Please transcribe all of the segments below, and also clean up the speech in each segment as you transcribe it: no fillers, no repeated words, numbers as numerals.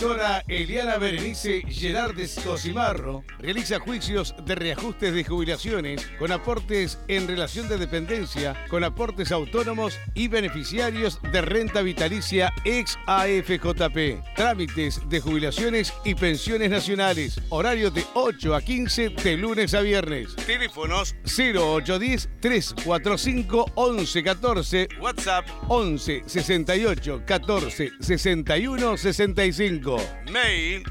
Doctora Eliana Berenice Gerardes Cosimarro realiza juicios de reajustes de jubilaciones con aportes en relación de dependencia, con aportes autónomos y beneficiarios de renta vitalicia ex AFJP. Trámites de jubilaciones y pensiones nacionales. Horario de 8 a 15 de lunes a viernes. Teléfonos 0810 345 1114. WhatsApp 11 68 14 61 65. Mail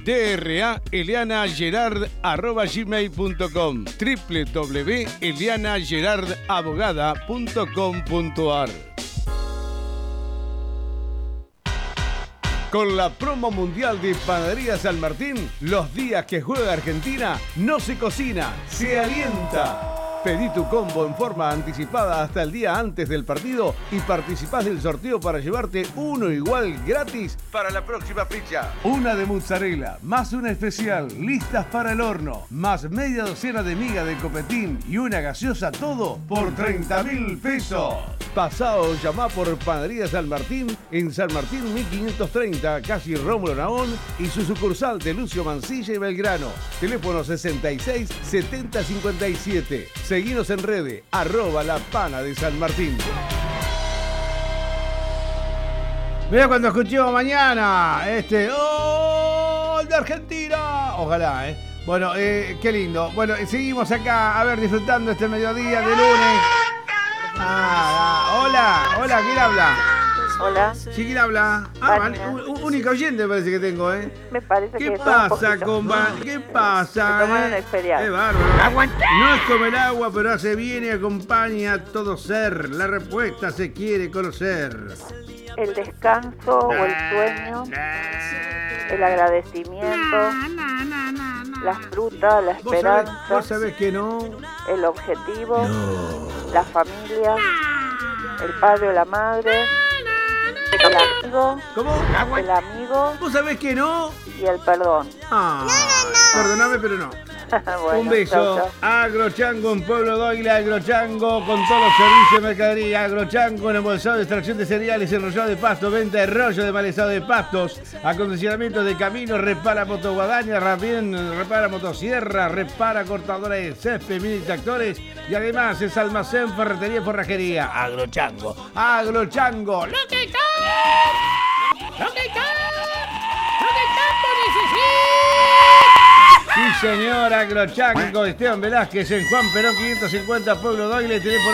draelianagerard@gmail.com www.elianagerardabogada.com.ar. Con la promo mundial de Panadería San Martín, los días que juega Argentina no se cocina, se alienta. Pedí tu combo en forma anticipada hasta el día antes del partido y participás del sorteo para llevarte uno igual gratis para la próxima fecha. Una de mozzarella, más una especial, listas para el horno, más media docena de miga de copetín y una gaseosa, todo por 30.000 pesos. Pasá o llamá por Panadería San Martín en San Martín 1530, casi Rómulo Nahón, y su sucursal de Lucio Mancilla y Belgrano. Teléfono 66 70 57. Seguinos en redes, @la pana de San Martín. Mira cuando escuchemos mañana ¡gol de Argentina! Ojalá, Bueno, qué lindo. Bueno, seguimos acá, a ver, disfrutando este mediodía de lunes. Hola, ¿quién habla? Hola. ¿Sí, quién habla? Única oyente parece que tengo, Me parece que ¿Qué pasa con ¿Qué pasa? Se tomaron el feriado. Qué bárbaro. No es comer agua, pero hace bien y acompaña a todo ser. La respuesta se quiere conocer. El descanso o el sueño, el agradecimiento, la fruta, la esperanza. ¿Vos sabés que no? El objetivo, la familia, el padre o la madre, el amigo. ¿Cómo? El amigo. ¿Vos sabés que no? Y el perdón. Perdóname, pero no. Bueno, un beso. Chau, chau. Agrochango en Pueblo Doyle, Agrochango con todos los servicios de mercadería. Agrochango en embolsado de extracción de cereales, enrollado de pasto, venta de rollo de malezado de pastos, acondicionamiento de caminos, repara motoguadaña, repara motosierra, repara cortadora de césped, mini tractores y además es almacén, ferretería y forrajería. Agrochango. Agrochango. Lo que el campo necesita. Sí, señora, Agrochango, Esteban Velázquez en Juan Perón 550, Pueblo Doyle, teléfono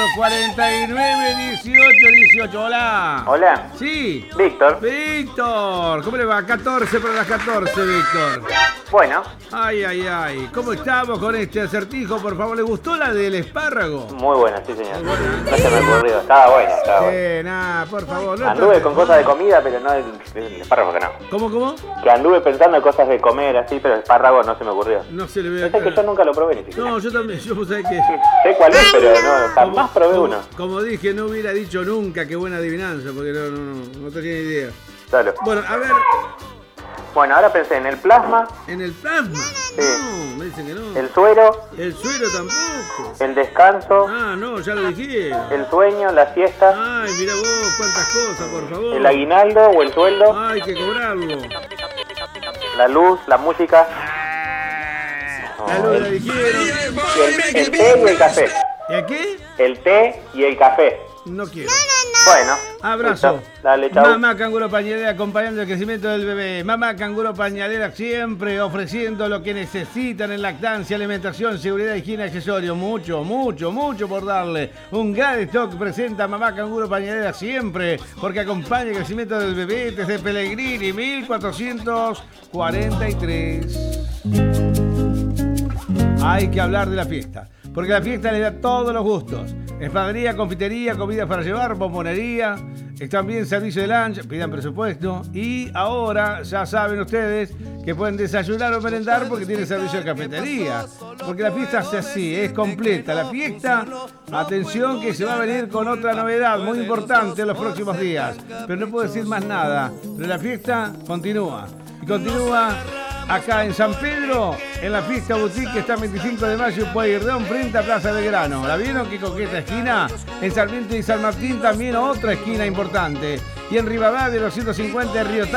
491818. Hola. Hola. Sí. Víctor. Víctor, ¿cómo le va? 14 para las 14, Víctor. Bueno. Ay. ¿Cómo estamos con este acertijo? Por favor, ¿le gustó la del espárrago? Muy buena, sí, señor. Muy buena. No se me ocurrió. Estaba buena. Por favor. No anduve con cosas de comida, pero no el espárrago que no. ¿Cómo? Que anduve pensando en cosas de comer así, pero el espárrago no se me ocurrió. No se le ve. Es que yo nunca lo probé ni siquiera. No, yo también. Yo sé que... Sé cuál es, pero no, jamás probé uno. Como dije, no hubiera dicho nunca qué buena adivinanza, porque no tenía idea. Claro. Bueno, a ver. Bueno, ahora pensé en el plasma. ¿En el plasma? Sí. No, me dicen que no. El suero. El suero tampoco. El descanso. No, ya lo dije. El sueño, la siesta. Ay, mira vos, cuántas cosas, por favor. El aguinaldo o el sueldo. Hay que cobrarlo. La luz, la música. La luz la dijeron. Y el té y el café. ¿Y qué? El té y el café. No quiero. Bueno. Abrazo. Listo. Dale, chau. Mamá Canguro Pañalera acompañando el crecimiento del bebé. Mamá Canguro Pañalera siempre ofreciendo lo que necesitan en lactancia, alimentación, seguridad, higiene, accesorios. Mucho por darle. Un gran stock presenta Mamá Canguro Pañalera siempre porque acompaña el crecimiento del bebé desde Pellegrini 1443. Hay que hablar de la fiesta, porque la fiesta le da todos los gustos. Espadaría, confitería, comidas para llevar, bombonería, también servicio de lunch, pidan presupuesto. Y ahora ya saben ustedes que pueden desayunar o merendar porque tiene servicio de cafetería. Porque la fiesta es así, es completa. La fiesta, atención que se va a venir con otra novedad muy importante en los próximos días. Pero no puedo decir más nada, pero la fiesta continúa. Y continúa acá en San Pedro, en la Fiesta Boutique, que está el 25 de mayo en Pueyrredón, frente a Plaza Belgrano. ¿La vieron qué coqueta esquina? En Sarmiento y San Martín también otra esquina importante. Y en Rivadavia, 250 de Río